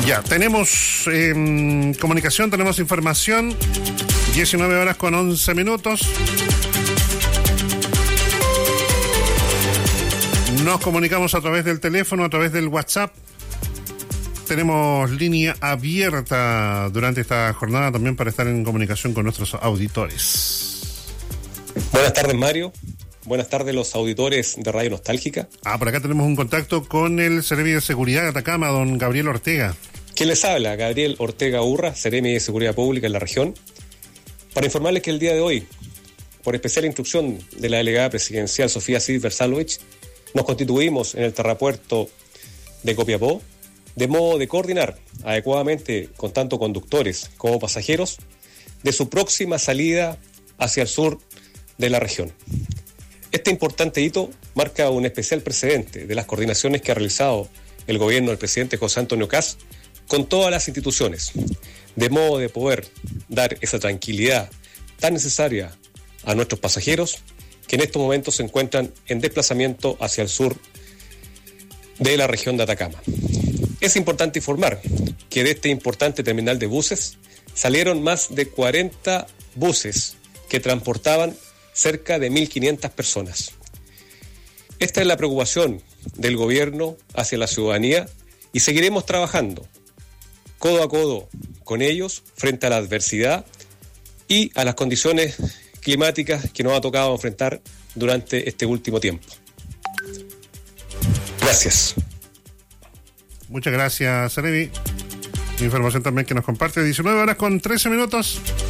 Ya, tenemos comunicación, tenemos información. 19 horas con 11 minutos. Nos comunicamos a través del teléfono, a través del WhatsApp. Tenemos línea abierta durante esta jornada también para estar en comunicación con nuestros auditores. Buenas tardes, Mario. Buenas tardes, los auditores de Radio Nostálgica. Por acá tenemos un contacto con el Seremi de Seguridad de Atacama, don Gabriel Ortega. ¿Quién les habla? Gabriel Ortega Urra, Seremi de Seguridad Pública en la región, para informarles que el día de hoy, por especial instrucción de la delegada presidencial Sofía Sid Versalovich, nos constituimos en el terrapuerto de Copiapó, de modo de coordinar adecuadamente con tanto conductores como pasajeros de su próxima salida hacia el sur de la región. Este importante hito marca un especial precedente de las coordinaciones que ha realizado el gobierno del presidente José Antonio Kast con todas las instituciones, de modo de poder dar esa tranquilidad tan necesaria a nuestros pasajeros que en estos momentos se encuentran en desplazamiento hacia el sur de la región de Atacama. Es importante informar que de este importante terminal de buses salieron más de 40 buses que transportaban cerca de 1.500 personas. Esta es la preocupación del gobierno hacia la ciudadanía y seguiremos trabajando codo a codo con ellos frente a la adversidad y a las condiciones climáticas que nos ha tocado enfrentar durante este último tiempo. Gracias. Muchas gracias, Seremi. Información también que nos comparte. 19 horas con 13 minutos.